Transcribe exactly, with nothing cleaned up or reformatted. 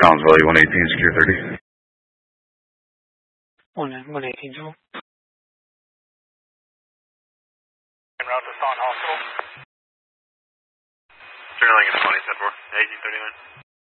Collins Valley, one eighteen, secure thirty. one eighteen, Joel. En route to Staunton Hospital. Sterling is twenty, ten four, eighteen thirty-nine.